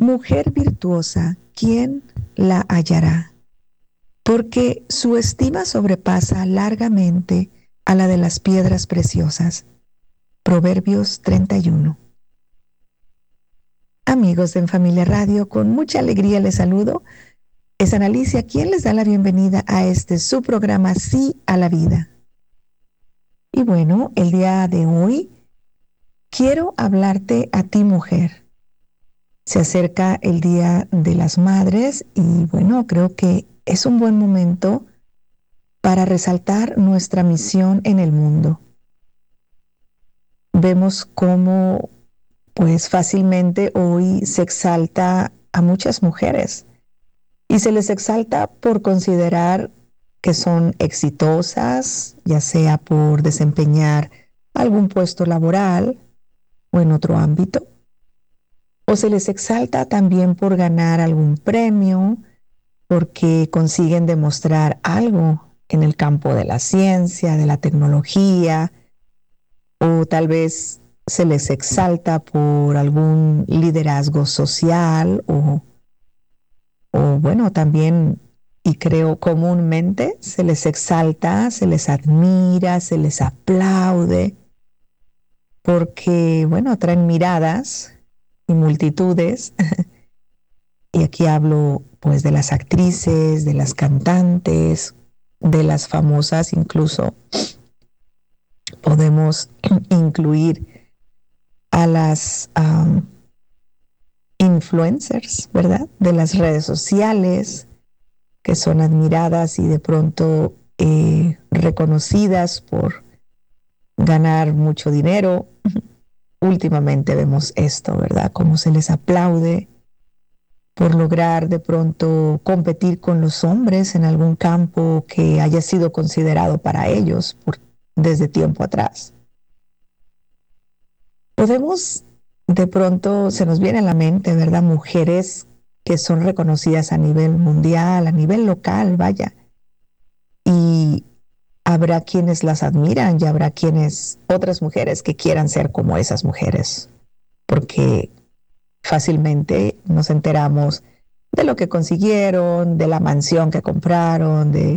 mujer virtuosa, ¿quién la hallará? Porque su estima sobrepasa largamente a la de las piedras preciosas. Proverbios 31. Amigos de En Familia Radio, con mucha alegría les saludo. Es Ana Alicia quien les da la bienvenida a su programa Sí a la Vida. Y bueno, el día de hoy quiero hablarte a ti, mujer. Se acerca el Día de las Madres y bueno, creo que es un buen momento para resaltar nuestra misión en el mundo. Vemos cómo pues fácilmente hoy se exalta a muchas mujeres y se les exalta por considerar que son exitosas, ya sea por desempeñar algún puesto laboral o en otro ámbito, o se les exalta también por ganar algún premio, porque consiguen demostrar algo en el campo de la ciencia, de la tecnología, o tal vez se les exalta por algún liderazgo social o bueno, también, y creo comúnmente, se les exalta, se les admira, se les aplaude, porque, bueno, traen miradas y multitudes. Y aquí hablo, pues, de las actrices, de las cantantes, de las famosas, incluso podemos incluir a las influencers, ¿verdad? De las redes sociales, que son admiradas y de pronto reconocidas por ganar mucho dinero. Últimamente vemos esto, ¿verdad? Cómo se les aplaude por lograr de pronto competir con los hombres en algún campo que haya sido considerado para ellos desde tiempo atrás. Podemos, de pronto se nos viene a la mente, ¿verdad? Mujeres que son reconocidas a nivel mundial, a nivel local, vaya. Y habrá quienes las admiran y habrá otras mujeres que quieran ser como esas mujeres, porque fácilmente nos enteramos de lo que consiguieron, de la mansión que compraron, de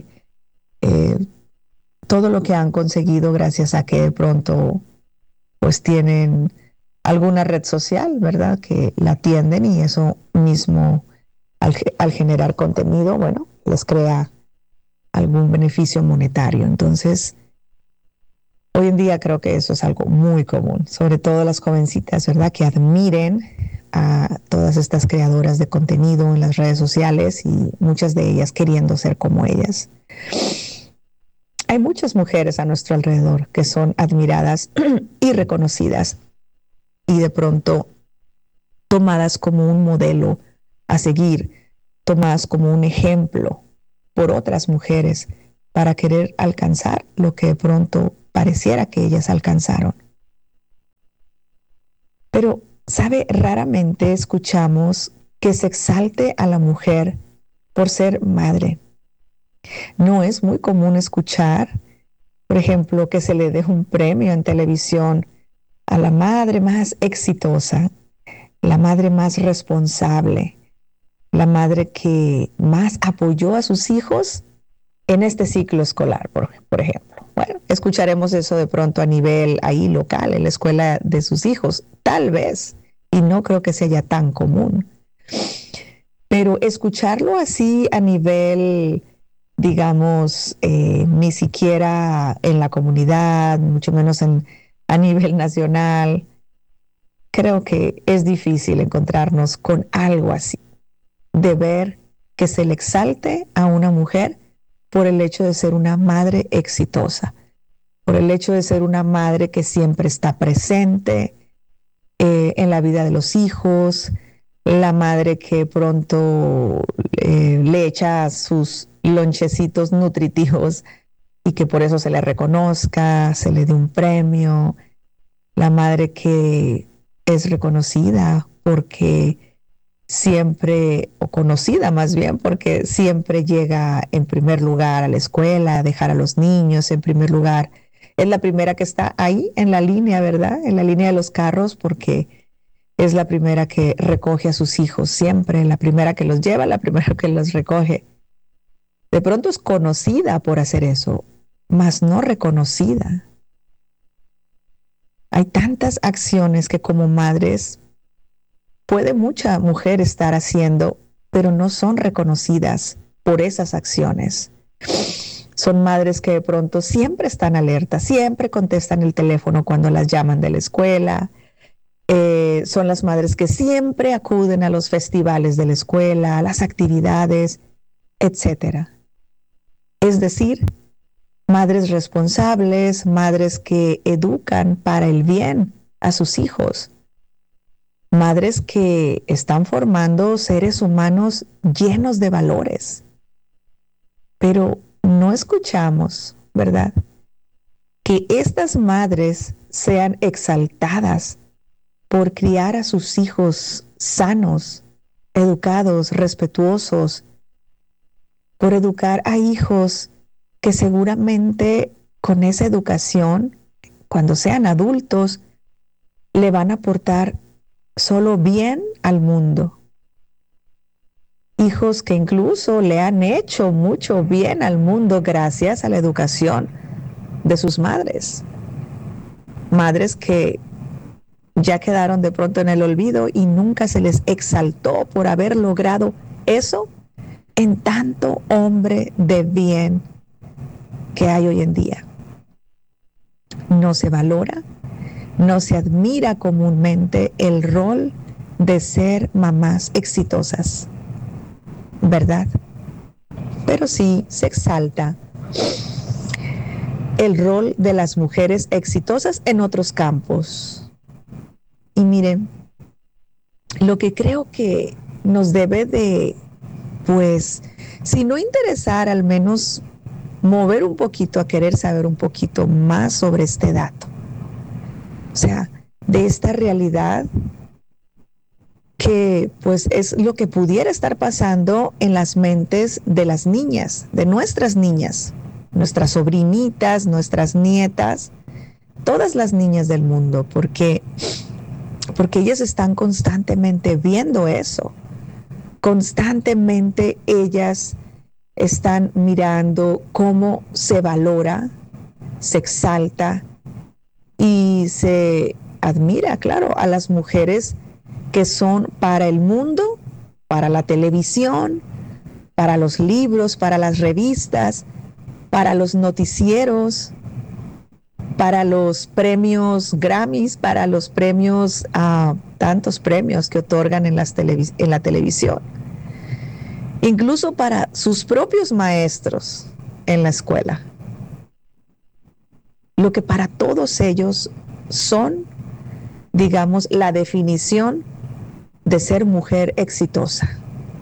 todo lo que han conseguido gracias a que de pronto pues tienen alguna red social, ¿verdad? Que la atienden y eso mismo al generar contenido, bueno, les crea algún beneficio monetario. Entonces, hoy en día creo que eso es algo muy común, sobre todo las jovencitas, ¿verdad? Que admiren a todas estas creadoras de contenido en las redes sociales y muchas de ellas queriendo ser como ellas. Hay muchas mujeres a nuestro alrededor que son admiradas y reconocidas y de pronto tomadas como un modelo a seguir, tomadas como un ejemplo por otras mujeres para querer alcanzar lo que de pronto pareciera que ellas alcanzaron. Pero, ¿sabe? Raramente escuchamos que se exalte a la mujer por ser madre. No es muy común escuchar, por ejemplo, que se le dé un premio en televisión a la madre más exitosa, la madre más responsable, la madre que más apoyó a sus hijos en este ciclo escolar, por ejemplo. Bueno, escucharemos eso de pronto a nivel ahí local, en la escuela de sus hijos, tal vez, y no creo que sea ya tan común. Pero escucharlo así a nivel, digamos, ni siquiera en la comunidad, mucho menos a nivel nacional, creo que es difícil encontrarnos con algo así, de ver que se le exalte a una mujer por el hecho de ser una madre exitosa, por el hecho de ser una madre que siempre está presente en la vida de los hijos, la madre que pronto le echa sus lonchecitos nutritivos y que por eso se le reconozca, se le dé un premio, la madre que es reconocida porque siempre, o conocida más bien, porque siempre llega en primer lugar a la escuela, a dejar a los niños en primer lugar. Es la primera que está ahí en la línea, ¿verdad? En la línea de los carros, porque es la primera que recoge a sus hijos, siempre, la primera que los lleva, la primera que los recoge. De pronto es conocida por hacer eso, mas no reconocida. Hay tantas acciones que como madres puede mucha mujer estar haciendo, pero no son reconocidas por esas acciones. Son madres que de pronto siempre están alertas, siempre contestan el teléfono cuando las llaman de la escuela. Son las madres que siempre acuden a los festivales de la escuela, a las actividades, etcétera. Es decir, madres responsables, madres que educan para el bien a sus hijos, madres que están formando seres humanos llenos de valores. Pero no escuchamos, ¿verdad?, que estas madres sean exaltadas por criar a sus hijos sanos, educados, respetuosos, por educar a hijos que seguramente con esa educación, cuando sean adultos, le van a aportar solo bien al mundo. Hijos que incluso le han hecho mucho bien al mundo gracias a la educación de sus madres. Madres que ya quedaron de pronto en el olvido y nunca se les exaltó por haber logrado eso en tanto hombre de bien que hay hoy en día. No se valora, no se admira comúnmente el rol de ser mamás exitosas, ¿verdad? Pero sí se exalta el rol de las mujeres exitosas en otros campos. Y miren, lo que creo que nos debe de, pues, si no interesar, al menos mover un poquito a querer saber un poquito más sobre este dato. O sea, de esta realidad que pues es lo que pudiera estar pasando en las mentes de las niñas, de nuestras niñas, nuestras sobrinitas, nuestras nietas, todas las niñas del mundo, porque ellas están constantemente viendo eso. Constantemente ellas están mirando cómo se valora, se exalta y se admira, claro, a las mujeres que son para el mundo, para la televisión, para los libros, para las revistas, para los noticieros, para los premios Grammys, para los premios, tantos premios que otorgan en la televisión. Incluso para sus propios maestros en la escuela. Lo que para todos ellos son, digamos, la definición de ser mujer exitosa.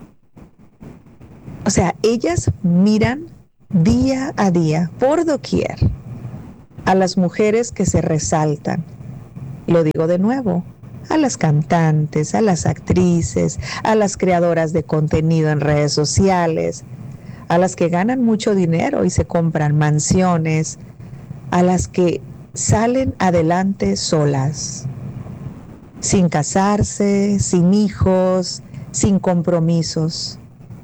O sea, ellas miran día a día, por doquier, a las mujeres que se resaltan. Lo digo de nuevo, a las cantantes, a las actrices, a las creadoras de contenido en redes sociales, a las que ganan mucho dinero y se compran mansiones, a las que salen adelante solas, sin casarse, sin hijos, sin compromisos.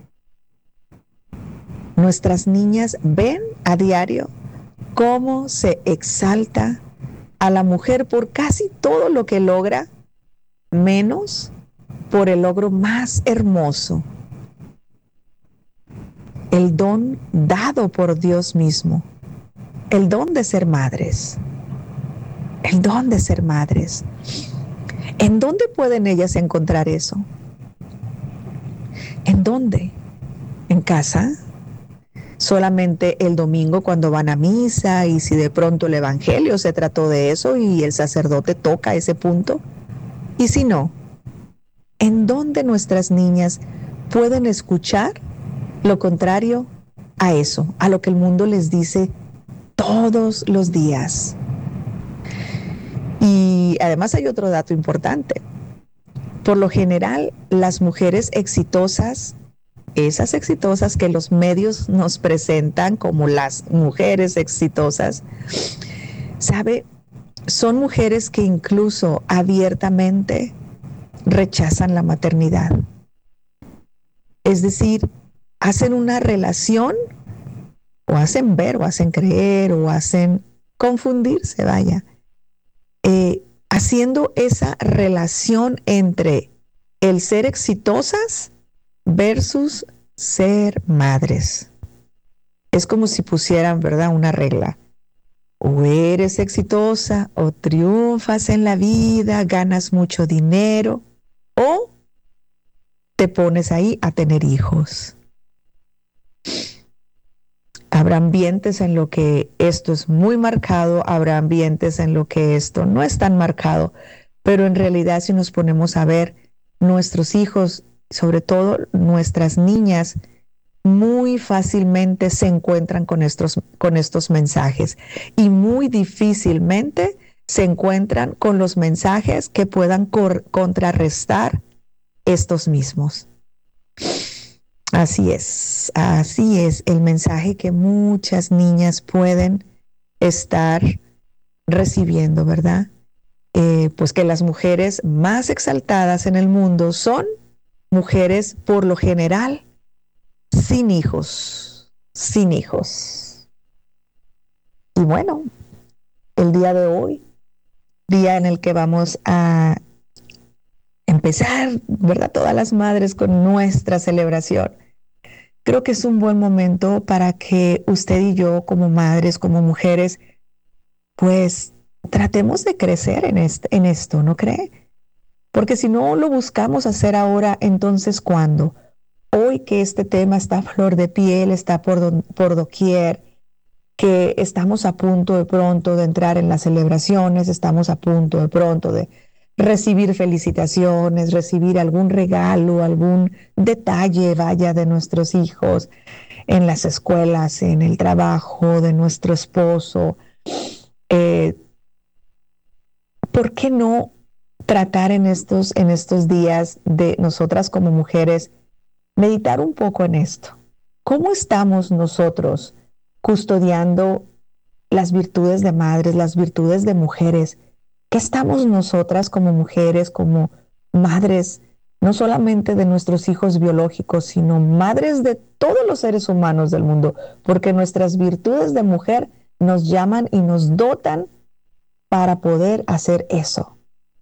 Nuestras niñas ven a diario cómo se exalta a la mujer por casi todo lo que logra, menos por el logro más hermoso, el don dado por Dios mismo, el don de ser madres, el don de ser madres. ¿En dónde pueden ellas encontrar eso? ¿En dónde? ¿En casa? Solamente el domingo cuando van a misa, y si de pronto el evangelio se trató de eso y el sacerdote toca ese punto. Y si no, ¿en dónde nuestras niñas pueden escuchar lo contrario a eso, a lo que el mundo les dice todos los días? Y además hay otro dato importante. Por lo general, las mujeres exitosas, esas exitosas que los medios nos presentan como las mujeres exitosas, ¿sabe? Son mujeres que incluso abiertamente rechazan la maternidad. Es decir, hacen una relación, o hacen ver, o hacen creer, o hacen confundirse, vaya, haciendo esa relación entre el ser exitosas versus ser madres. Es como si pusieran, ¿verdad?, una regla. O eres exitosa, o triunfas en la vida, ganas mucho dinero, o te pones ahí a tener hijos. Habrá ambientes en lo que esto es muy marcado, habrá ambientes en lo que esto no es tan marcado, pero en realidad si nos ponemos a ver, nuestros hijos, sobre todo nuestras niñas, muy fácilmente se encuentran con estos mensajes y muy difícilmente se encuentran con los mensajes que puedan contrarrestar estos mismos. Así es el mensaje que muchas niñas pueden estar recibiendo, ¿verdad? Pues que las mujeres más exaltadas en el mundo son mujeres por lo general sin hijos. Y bueno, el día de hoy, día en el que vamos a empezar, ¿verdad?, todas las madres con nuestra celebración. Creo que es un buen momento para que usted y yo, como madres, como mujeres, pues tratemos de crecer en esto, ¿no cree? Porque si no lo buscamos hacer ahora, entonces ¿cuándo? Hoy que este tema está a flor de piel, está por doquier, que estamos a punto de pronto de entrar en las celebraciones, estamos a punto de pronto de recibir felicitaciones, recibir algún regalo, algún detalle, vaya, de nuestros hijos, en las escuelas, en el trabajo, de nuestro esposo. ¿Por qué no tratar en estos días de nosotras como mujeres, meditar un poco en esto? ¿Cómo estamos nosotros custodiando las virtudes de madres, las virtudes de mujeres? ¿Qué estamos nosotras como mujeres, como madres, no solamente de nuestros hijos biológicos, sino madres de todos los seres humanos del mundo? Porque nuestras virtudes de mujer nos llaman y nos dotan para poder hacer eso.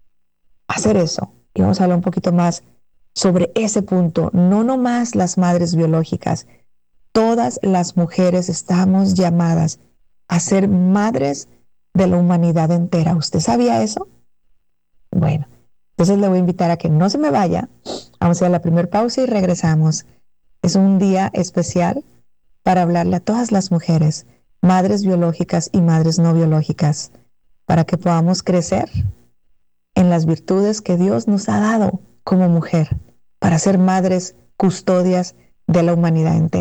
Y vamos a hablar un poquito más sobre ese punto. No nomás las madres biológicas, todas las mujeres estamos llamadas a ser madres de la humanidad entera. ¿Usted sabía eso? Bueno, entonces le voy a invitar a que no se me vaya. Vamos a ir a la primera pausa y regresamos. Es un día especial para hablarle a todas las mujeres, madres biológicas y madres no biológicas, para que podamos crecer en las virtudes que Dios nos ha dado como mujer, para ser madres custodias de la humanidad entera.